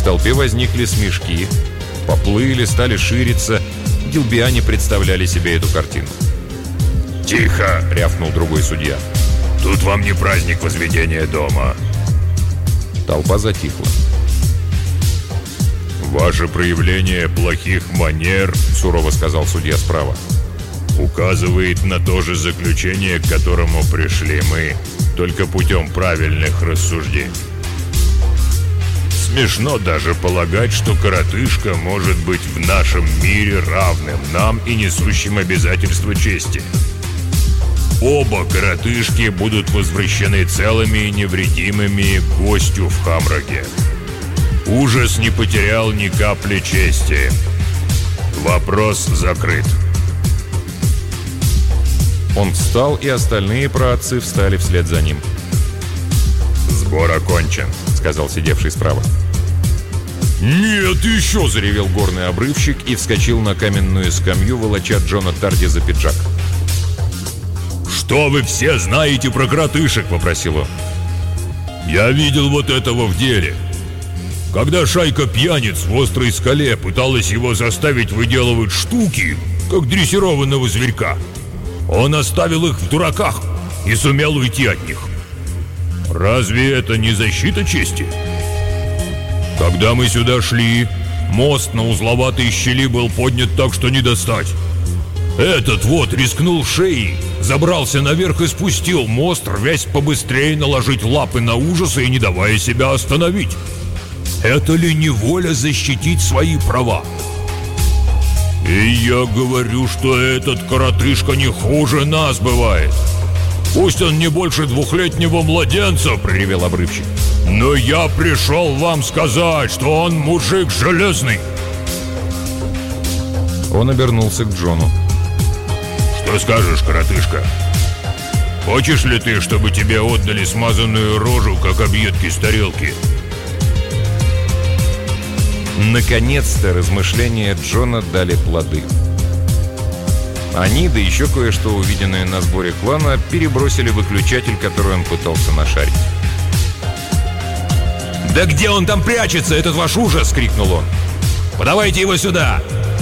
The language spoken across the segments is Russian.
толпе возникли смешки, поплыли, стали шириться. Дилбиане представляли себе эту картину. «Тихо!» — рявкнул другой судья. «Тут вам не праздник возведения дома». Толпа затихла. «Ваше проявление плохих манер, — сурово сказал судья справа, — указывает на то же заключение, к которому пришли мы, только путем правильных рассуждений. Смешно даже полагать, что коротышка может быть в нашем мире равным нам и несущим обязательства чести. Оба коротышки будут возвращены целыми и невредимыми к гостю в Хамраге. Ужас не потерял ни капли чести. Вопрос закрыт». Он встал, и остальные праотцы встали вслед за ним. «Сбор окончен», — сказал сидевший справа. «Нет, еще!» — заревел горный обрывщик и вскочил на каменную скамью, волоча Джона Тарди за пиджак. «Что вы все знаете про коротышек?» — попросил он. «Я видел вот этого в деле. Когда шайка пьяниц в острой скале пыталась его заставить выделывать штуки, как дрессированного зверька, он оставил их в дураках и сумел уйти от них. Разве это не защита чести? Когда мы сюда шли, мост на узловатой щели был поднят так, что не достать. Этот вот рискнул шеей, забрался наверх и спустил мост, рвясь побыстрее наложить лапы на ужасы и не давая себя остановить. Это ли не воля защитить свои права? И я говорю, что этот коротышка не хуже нас бывает. Пусть он не больше 2-летнего младенца, — проревел обрывщик, — но я пришел вам сказать, что он мужик железный». Он обернулся к Джону. «Что скажешь, коротышка? Хочешь ли ты, чтобы тебе отдали смазанную рожу, как объедки с тарелки?» Наконец-то размышления Джона дали плоды. Они, да еще кое-что увиденное на сборе клана, перебросили выключатель, который он пытался нашарить. «Да где он там прячется, этот ваш ужас?» — крикнул он. «Подавайте его сюда!»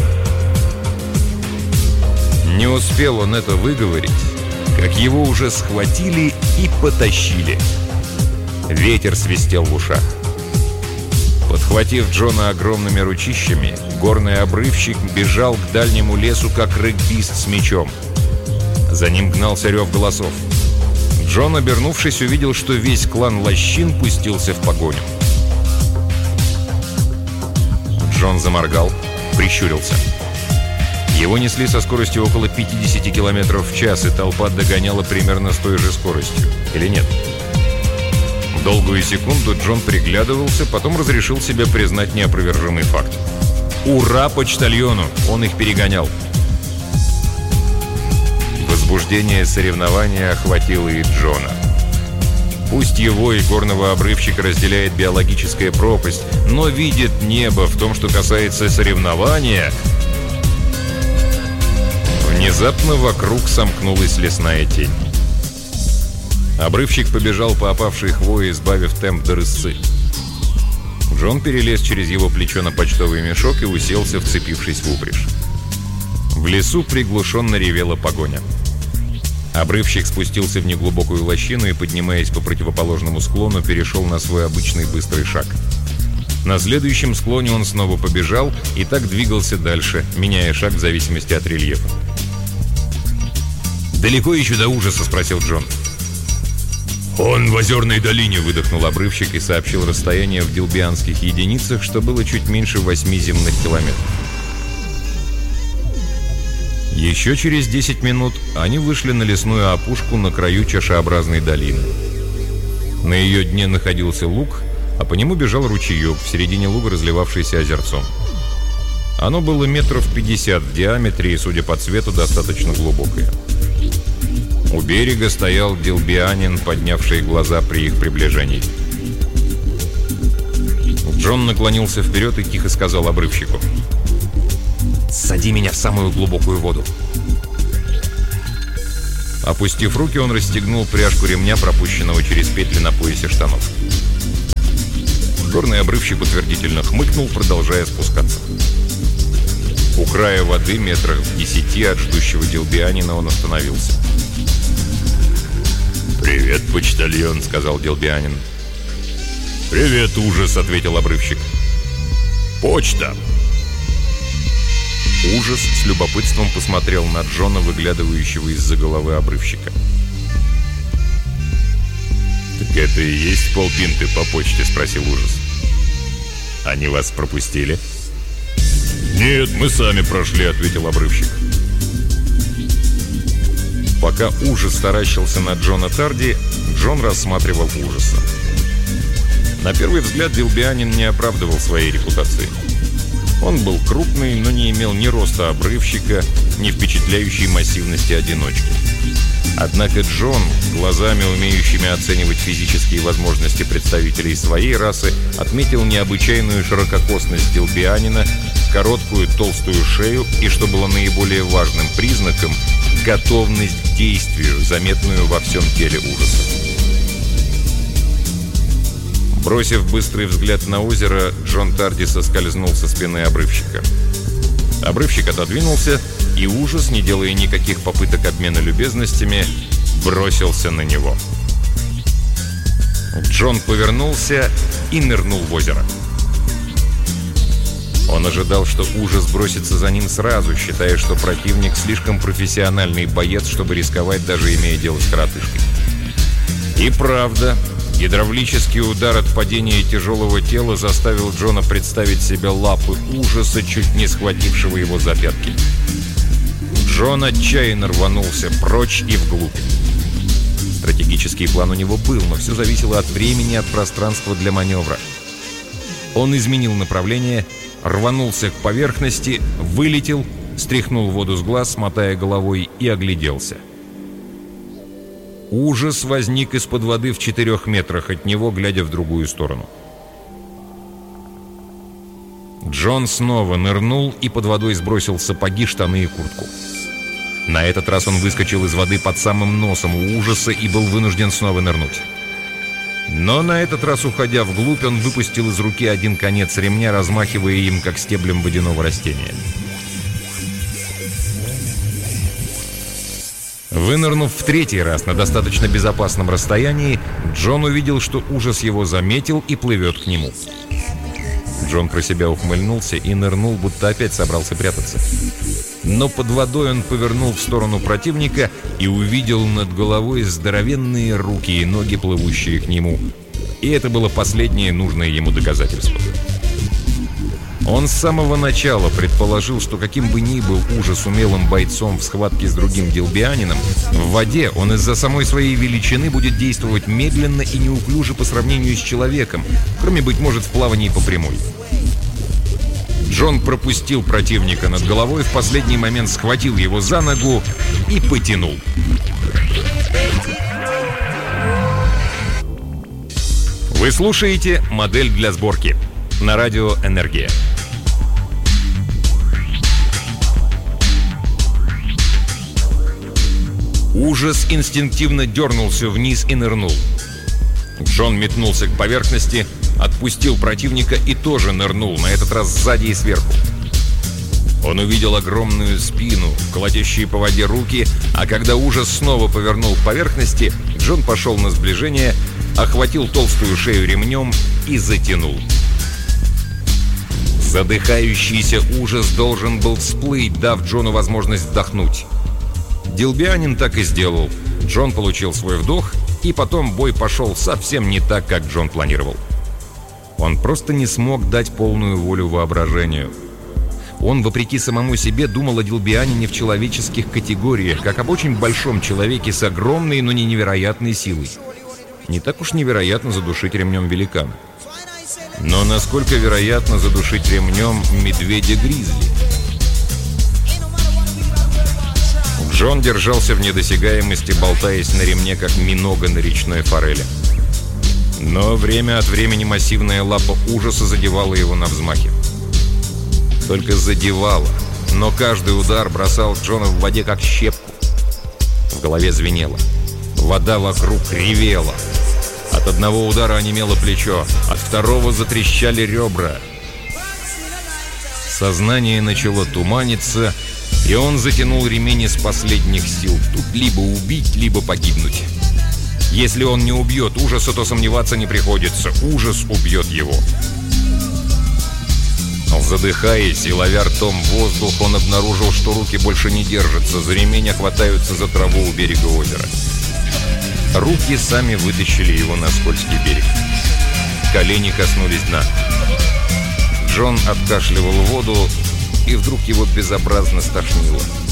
Не успел он это выговорить, как его уже схватили и потащили. Ветер свистел в ушах. Подхватив Джона огромными ручищами, горный обрывщик бежал к дальнему лесу, как регбист с мячом. За ним гнался рев голосов. Джон, обернувшись, увидел, что весь клан Лощин пустился в погоню. Джон заморгал, прищурился. Его несли со скоростью около 50 км в час, и толпа догоняла примерно с той же скоростью. Или нет? Долгую секунду Джон приглядывался, потом разрешил себе признать неопровержимый факт. Ура почтальону! Он их перегонял. Возбуждение соревнования охватило и Джона. Пусть его и горного обрывщика разделяет биологическая пропасть, но видит небо в том, что касается соревнования. Внезапно вокруг сомкнулась лесная тень. Обрывщик побежал по опавшей хвое, избавив темп до рысцы. Джон перелез через его плечо на почтовый мешок и уселся, вцепившись в упряжь. В лесу приглушенно ревела погоня. Обрывщик спустился в неглубокую лощину и, поднимаясь по противоположному склону, перешел на свой обычный быстрый шаг. На следующем склоне он снова побежал и так двигался дальше, меняя шаг в зависимости от рельефа. «Далеко еще до ужаса?» — спросил Джон. «Он в Озерной долине», — выдохнул обрывщик и сообщил расстояние в дилбианских единицах, что было чуть меньше 8 земных километров. Еще через 10 минут они вышли на лесную опушку на краю чашеобразной долины. На ее дне находился луг, а по нему бежал ручеек, в середине луга разливавшийся озерцом. Оно было метров 50 в диаметре и, судя по цвету, достаточно глубокое. У берега стоял дилбианин, поднявший глаза при их приближении. Джон наклонился вперед и тихо сказал обрывщику: «Сади меня в самую глубокую воду». Опустив руки, он расстегнул пряжку ремня, пропущенного через петли на поясе штанов. Горный обрывщик утвердительно хмыкнул, продолжая спускаться. У края воды, метрах в 10 от ждущего Делбианина, он остановился. «Привет, почтальон», — сказал Делбианин. «Привет, ужас», — ответил обрывщик. «Почта». Ужас с любопытством посмотрел на Джона, выглядывающего из-за головы обрывщика. «Так это и есть полпинты по почте?» — спросил Ужас. «Они вас пропустили?» «Нет, мы сами прошли», — ответил обрывщик. Пока Ужас таращился на Джона Тарди, Джон рассматривал Ужаса. На первый взгляд Делбианин не оправдывал своей репутации. Он был крупный, но не имел ни роста обрывщика, ни впечатляющей массивности одиночки. Однако Джон, глазами умеющими оценивать физические возможности представителей своей расы, отметил необычайную ширококосность Делбианина, короткую толстую шею и, что было наиболее важным признаком, готовность к действию, заметную во всем теле Ужаса. Бросив быстрый взгляд на озеро, Джон Тарди соскользнул со спины обрывщика. Обрывщик отодвинулся, и Ужас, не делая никаких попыток обмена любезностями, бросился на него. Джон повернулся и нырнул в озеро. Он ожидал, что Ужас бросится за ним сразу, считая, что противник слишком профессиональный боец, чтобы рисковать, даже имея дело с коротышкой. И правда, гидравлический удар от падения тяжелого тела заставил Джона представить себе лапы Ужаса, чуть не схватившего его за пятки. Джон отчаянно рванулся прочь и вглубь. Стратегический план у него был, но все зависело от времени и от пространства для маневра. Он изменил направление, рванулся к поверхности, вылетел, стряхнул воду с глаз, мотая головой, и огляделся. Ужас возник из-под воды в 4 метрах от него, глядя в другую сторону. Джон снова нырнул и под водой сбросил сапоги, штаны и куртку. На этот раз он выскочил из воды под самым носом у Ужаса и был вынужден снова нырнуть. Но на этот раз, уходя вглубь, он выпустил из руки один конец ремня, размахивая им, как стеблем водяного растения. Вынырнув в 3-й раз на достаточно безопасном расстоянии, Джон увидел, что Ужас его заметил и плывет к нему. Джон про себя ухмыльнулся и нырнул, будто опять собрался прятаться. Но под водой он повернул в сторону противника и увидел над головой здоровенные руки и ноги, плывущие к нему. И это было последнее нужное ему доказательство. Он с самого начала предположил, что каким бы ни был Ужас умелым бойцом в схватке с другим Делбианином, в воде он из-за самой своей величины будет действовать медленно и неуклюже по сравнению с человеком, кроме, быть может, в плавании по прямой. Джон пропустил противника над головой, в последний момент схватил его за ногу и потянул. Вы слушаете «Модель для сборки» на радио «Энергия». Ужас инстинктивно дернулся вниз и нырнул. Джон метнулся к поверхности, отпустил противника и тоже нырнул, на этот раз сзади и сверху. Он увидел огромную спину, колотящие по воде руки, а когда Ужас снова повернул к поверхности, Джон пошел на сближение, охватил толстую шею ремнем и затянул. Задыхающийся Ужас должен был всплыть, дав Джону возможность вдохнуть. Делбианин так и сделал. Джон получил свой вдох, и потом бой пошел совсем не так, как Джон планировал. Он просто не смог дать полную волю воображению. Он, вопреки самому себе, думал о Делбианине в человеческих категориях, как об очень большом человеке с огромной, но не невероятной силой. Не так уж невероятно задушить ремнем великана. Но насколько вероятно задушить ремнем медведя-гризли? Джон держался в недосягаемости, болтаясь на ремне, как минога на речной форели. Но время от времени массивная лапа Ужаса задевала его на взмахе. Только задевала, но каждый удар бросал Джона в воде, как щепку. В голове звенело. Вода вокруг ревела. От одного удара онемело плечо, от второго затрещали ребра. Сознание начало туманиться, и он затянул ремень из последних сил. Тут либо убить, либо погибнуть. Если он не убьет ужаса, то сомневаться не приходится. Ужас убьет его. Задыхаясь и ловя ртом воздух, он обнаружил, что руки больше не держатся. За ремень хватаются за траву у берега озера. Руки сами вытащили его на скользкий берег. Колени коснулись дна. Джон откашливал воду, и вдруг его безобразно стошнило.